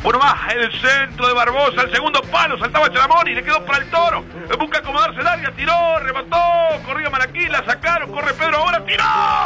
Uno más, el centro de Barbosa, el segundo palo, saltaba Charamón y le quedó para el Toro. Busca acomodarse larga, tiró, remató, corría Maraquí, la sacaron, corre Pedro ahora, tiró.